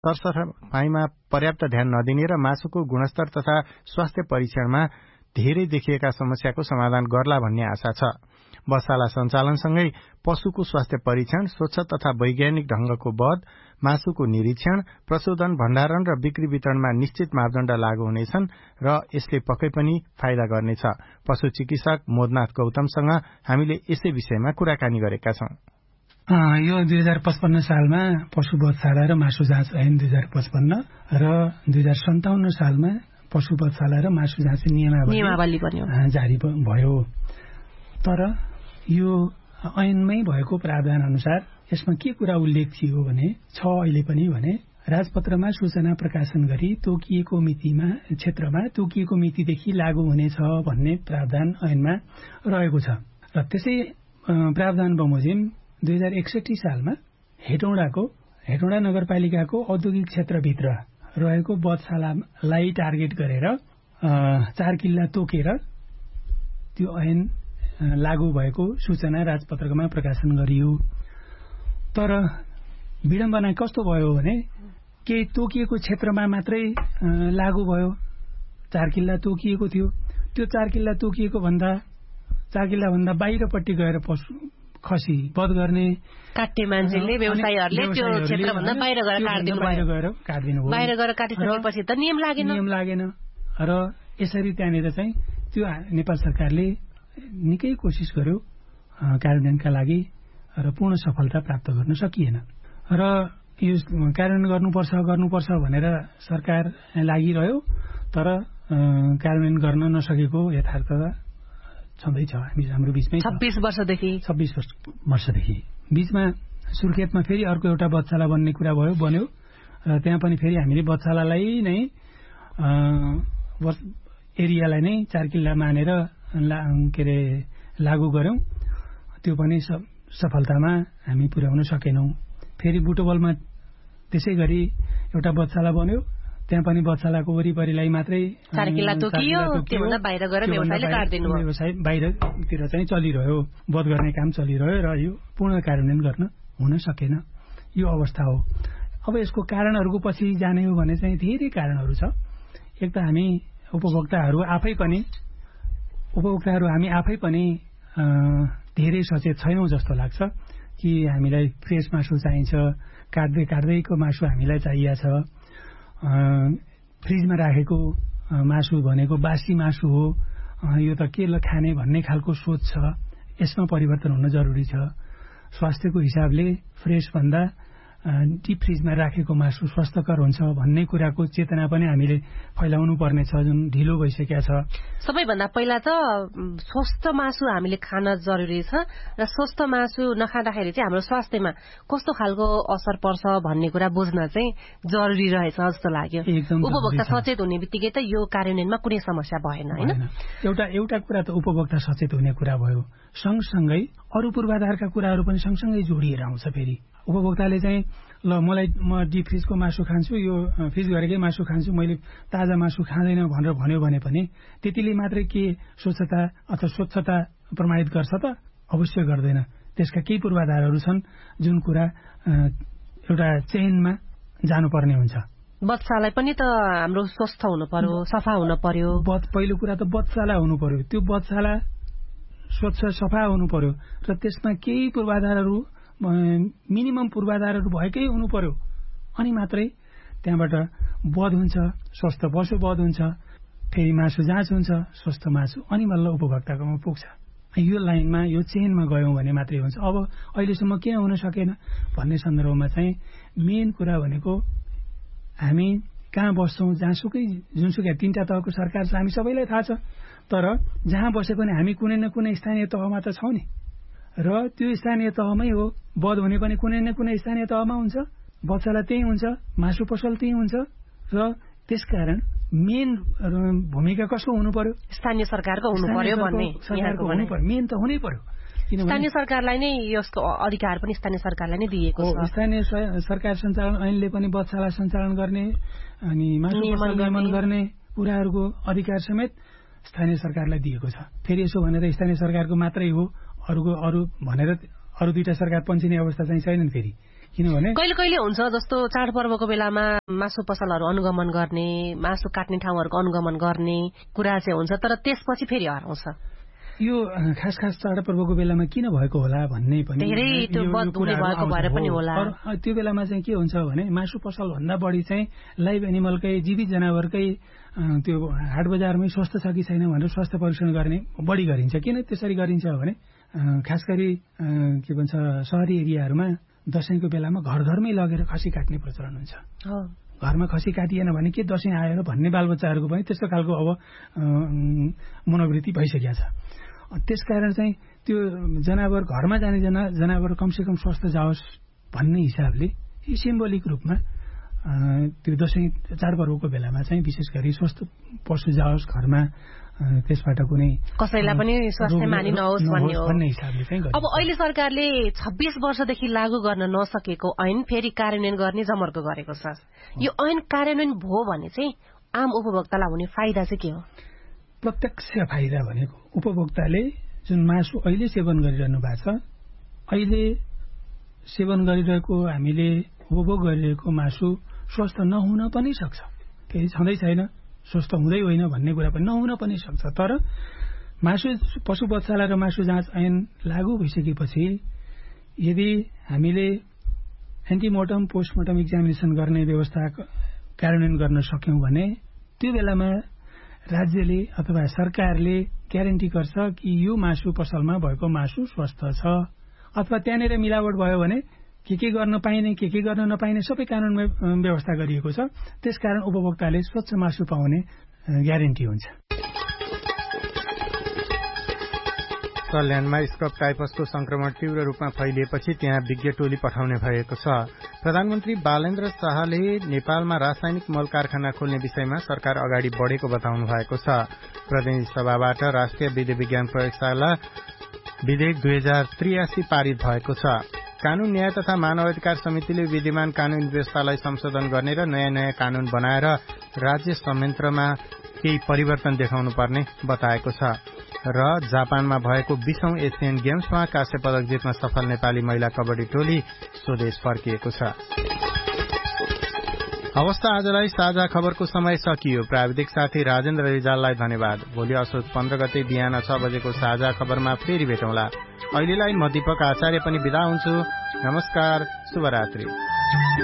सरसफाइमा पर्याप्त ध्यान नदिने र मासुको गुणस्तर तथा स्वास्थ्य परीक्षणमा धेरै देखिएका समस्याको समाधान गर्ला भन्ने आशा छ। बधशाला सञ्चालनसँगै पशुको स्वास्थ्य परीक्षण, स्वच्छ तथा वैज्ञानिक ढंगको वध, मासुको निरीक्षण, प्रशोधन, भण्डारण र बिक्री वितरणमा निश्चित मापदण्ड लागू हुनेछन् र यसले पक्कै पनि फाइदा गर्नेछ। पशु चिकित्सक मोदनाथ गौतमसँग हामीले यसै विषयमा कुराकानी गरेका छौं। यो 2055 सालमा पशु बधशाला र मासु जाँच ऐन 2055 र 2057 सालमा पशु बधशाला र मासु जाँच नियमावली जारी भयो। तर यो ऐनमै भएको प्रावधान अनुसार यसमा के कुरा उल्लेख थियो भने अहिले पनि भने राजपत्रमा सूचना प्रकाशन गरी तोकिएको मितिमा क्षेत्रमा तोकिएको मितिदेखि लागू हुनेछ भन्ने प्रावधान ऐनमा रहेको छ। र त्यसै प्रावधान बमोजिम 2061 सालमा हेटौँडा नगरपालिकाको औद्योगिक क्षेत्रभित्र रहेको बधशालालाई टार्गेट गरेर 4 किल्ला तोकेर त्यो ऐन लागू भएको सूचना राजपत्रकमा प्रकाशन गरियो। तर विडम्बना कस्तो भयो भने केही तोकिएको क्षेत्रमा मात्रै लागू भयो। 4 किल्ला तोकिएको थियो। त्यो 4 किल्ला तोकिएको भन्दा 4 किल्ला भन्दा बाहिरपट्टि गएर खसी वध गर्ने काट्ने मान्छेले व्यवसायीहरूले त्यो क्षेत्रभन्दा बाहिर गएर काटिदिनु भयो। बाहिर गएर काटिसकेपछि त नियम लागेन र यसरी त्यहाँनिर चाहिँ त्यो नेपाल सरकारले निकै कोसिस गर्यो कार्यान्वयनका लागि र पूर्ण सफलता प्राप्त गर्न सकिएन। र यो कार्यान्वयन गर्नुपर्छ भनेर सरकार लागिरह्यो, तर कार्यान्वयन गर्न नसकेको यथार्थता छँदैछ हाम्रो बीचमै। 26 वर्षदेखि बीचमा सुर्खेतमा फेरि अर्को एउटा बधशाला बन्ने कुरा बन्यो र त्यहाँ पनि फेरि हामीले बधशालालाई नै एरियालाई नै 4 किल्ला मानेर लागू गर्यौं। त्यो पनि सफलतामा हामी पुर्याउन सकेनौं। फेरि बुटवलमा त्यसै गरी एउटा बधशाला बन्यो। त्यहाँ पनि बधशालाको वरिपरिलाई मात्रै 4 किल्ला तोकियो, त्योभन्दा बाहिर गएर व्यवसायले काट्दिनु भयो। व्यवसाय बाहिरतिर चाहिँ चलिरह्यो, वध गर्ने काम चलिरह्यो र यो पूर्ण कार्यान्वयन गर्न हुन सकेन। यो अवस्था हो। अब यसको कारणहरूको पछि जाने हो भने चाहिँ धेरै कारणहरू छ। एक त हामी उपभोक्ताहरू आफै पनि धेरै सचेत छैनौं जस्तो लाग्छ कि हामीलाई फ्रेस मासु चाहिन्छ, काट्दैको मासु हामीलाई चाहिएको छ। फ्रिजमा राखेको मासु भनेको बासी मासु हो, यो त के खाने भन्ने खालको सोच छ। यसमा परिवर्तन हुन जरुरी छ। स्वास्थ्यको हिसाबले फ्रेस भन्दा डिप फ्रिजमा राखेको मासु स्वस्थकर हुन्छ भन्ने कुराको चेतना पनि हामीले फैलाउनु पर्ने छ, जुन ढिलो भइसकेको छ। सबैभन्दा पहिला त स्वस्थ मासु हामीले खान जरुरी छ र स्वस्थ मासु नखाँदाखेरि चाहिँ हाम्रो स्वास्थ्यमा कस्तो खालको असर पर्छ भन्ने कुरा बुझ्न चाहिँ जरुरी रहेछ जस्तो लाग्यो। उपभोक्ता सचेत हुने बित्तिकै त यो कार्यान्वयनमा कुनै समस्या भएन हैन। एउटा कुरा त उपभोक्ता सचेत हुने कुरा भयो, सँगसँगै अरू पूर्वाधारका कुराहरू पनि सँगसँगै जोडिएर आउँछ। फेरि उपभोक्ताले चाहिँ म डिप फ्रिजको मासु खान्छु, यो फ्रिज गरेकै मासु खान्छु, मैले ताजा मासु खाँदैन भनेर भन्यो भने पनि त्यतिले मात्रै के स्वच्छता प्रमाणित गर्छ त? अवश्य गर्दैन। त्यसका केही पूर्वाधारहरू छन् जुन कुरा एउटा चेनमा जानुपर्ने हुन्छ। बधशाला पनि त हाम्रो स्वस्थ हुनु पर्यो, सफा हुनु पर्यो। पहिलो कुरा त बधशाला हुनु पर्यो, त्यो बधशाला स्वच्छ सफा हुनु पर्यो र त्यसमा केही पूर्वाधारहरू मिनिमम पूर्वाधारहरू भएकै हुनु पर्यो। अनि मात्रै त्यहाँबाट वध हुन्छ, स्वस्थ पशु वध हुन्छ, फेरि मासु जाँच हुन्छ, स्वस्थ मासु, अनि बल्ल उपभोक्ताकोमा पुग्छ। यो लाइनमा यो चेनमा गयौं भने मात्रै हुन्छ। अब अहिलेसम्म किन हुन सकेन भन्ने सन्दर्भमा चाहिँ मेन कुरा भनेको हामी कहाँ बस्छौं, जुनसुकै 3टा तहको सरकार छ, हामी सबैलाई थाहा छ। तर जहाँ बसे पनि हामी कुनै न कुनै स्थानीय तहमा त छौं नि, र त्यो स्थानीय तहमै हो। वध हुने पनि कुनै न कुनै स्थानीय तहमा हुन्छ, बधशाला त्यही हुन्छ, मासु पसल त्यही हुन्छ। र त्यसकारण मेन भूमिका कसको हुनु पर्यो? स्थानीय सरकारको हुनु पर्यो भन्ने सरकारको हुनु पर्यो, मेन त हुनै पर्यो। स्थानीय सरकारलाई नै यसको अधिकार पनि स्थानीय सरकारलाई नै दिएको छ। स्थानीय सरकार सञ्चालन ऐनले पनि बधशाला सञ्चालन गर्ने अनि मासु पसल नियमन गर्ने कुराहरूको अधिकार समेत स्थानीय सरकारलाई दिएको छ। फेरि यसो भनेर स्थानीय सरकारको मात्रै हो, अरू भनेर अरू 2टा सरकार पन्छिने अवस्था चाहिँ छैनन्। फेरि किनभने कहिले कहिले हुन्छ जस्तो चाडपर्वको बेलामा मासु पसलहरू अनुगमन गर्ने, मासु काट्ने ठाउँहरूको अनुगमन गर्ने कुरा चाहिँ हुन्छ, तर त्यसपछि फेरि हराउँछ। यो खास चाडपर्वको बेलामा किन भएको होला भन्ने पनि त्यो बेलामा चाहिँ के हुन्छ भने मासु पसल भन्दा बढी चाहिँ लाइभ एनिमलकै जीवित जनावरकै त्यो हाट बजारमै स्वस्थ छ कि छैन भनेर स्वास्थ्य परीक्षण गर्ने बढी गरिन्छ। किन त्यसरी गरिन्छ भने खास गरी के भन्छ शहरी एरियाहरूमा दशैंको बेलामा घर घरमै लगेर खसी काट्ने प्रचलन हुन्छ। घरमा खसी काटिएन भने के दशैं आएर भन्ने बालबच्चाहरूको पनि त्यस्तो खालको अब मनोवृत्ति भइसकेको छ। त्यसकारण चाहिँ त्यो जनावर घरमा जाने जनावर कमसेकम स्वस्थ जाओस् भन्ने हिसाबले यी सिम्बोलिक रूपमा त्यो दशैं चाडपर्वको बेलामा चाहिँ विशेष गरी स्वस्थ पशु जाओस् घरमा, त्यसबाट कुनै कसैलाई पनि स्वास्थ्य हानि नहोस् भन्ने हिसाबले चाहिँ। अब अहिले सरकारले 26 वर्षदेखि लागू गर्न नसकेको ऐन फेरि कार्यान्वयन गर्ने जमर्को गरेको छ। यो ऐन कार्यान्वयन भयो भने चाहिँ आम उपभोक्तालाई हुने फाइदा चाहिँ के हो? प्रत्यक्ष फाइदा भनेको उपभोक्ताले जुन मासु अहिले सेवन गरिरहनु भएको छ, अहिले सेवन गरिरहेको हामीले उपभोग गरिरहेको मासु स्वस्थ नहुन पनि सक्छ, केही छँदै छैन, स्वस्थ हुँदै होइन भन्ने कुरा पनि नहुन पनि सक्छ। तर मासु पशु बच्चाला र मासु जाँच ऐन लागू भइसकेपछि यदि हामीले एन्टिमोर्टम पोस्टमोर्टम एक्जामिनेसन गर्ने व्यवस्था कार्यान्वयन गर्न सक्यौं भने त्यो बेलामा राज्यले अथवा सरकारले ग्यारेन्टी गर्छ कि यो मासु पसलमा भएको मासु स्वस्थ छ, अथवा त्यहाँनिर मिलावट भयो भने के गर्न पाइने के गर्न नपाइने सबै कानूनमा व्यवस्था गरिएको छ। त्यसकारण उपभोक्ताले स्वच्छ मासु पाउने ग्यारेन्टी हुन्छ। सल्यानमा स्कब टाइफसको संक्रमण तीव्र रूपमा फैलिएपछि त्यहाँ विज्ञ टोली पठाउने भएको छ। प्रधानमन्त्री बालेन्द्र शाहले नेपालमा रासायनिक मल कारखाना खोल्ने विषयमा सरकार अगाडि बढ़ेको बताउनु भएको छ। प्रतिनिधि सभाबाट राष्ट्रिय विधि विज्ञान प्रयोगशाला विधेयक 2083 पारित भएको छ। कानून न्याय तथा मानव अधिकार समितिले विद्यमान कानून व्यवस्थालाई संशोधन गर्ने र नयाँ कानून बनाएर राज्य संयन्त्रमा केही परिवर्तन देखाउनु पर्ने बताएको छ। र जापानमा भएको 20औं एसियन गेम्समा काँस्य पदक जित्न सफल नेपाली महिला कबड्डी टोली स्वदेश फर्किएको छ। अवस्था आजलाई साझा खबरको समय सकियो। प्राविधिक साथी राजेन्द्र रिजाललाई धन्यवाद। भोलि असोज 15 गते बिहान 6 बजेको साझा खबरमा फेरि भेटौँला। अहिलेलाई म दीपक आचार्य पनि बिदा हुन्छु। नमस्कार, शुभरात्रि।